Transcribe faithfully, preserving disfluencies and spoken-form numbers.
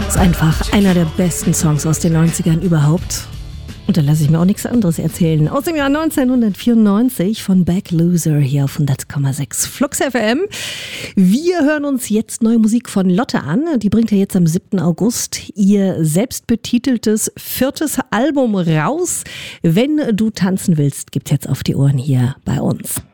Ist einfach einer der besten Songs aus den neunzigern überhaupt. Und da lasse ich mir auch nichts anderes erzählen. Aus dem Jahr neunzehnhundertvierundneunzig von Back Loser hier auf hundert Komma sechs Flux F M. Wir hören uns jetzt neue Musik von Lotte an. Die bringt ja jetzt am siebten August ihr selbstbetiteltes viertes Album raus. Wenn du tanzen willst, gibt's jetzt auf die Ohren hier bei uns.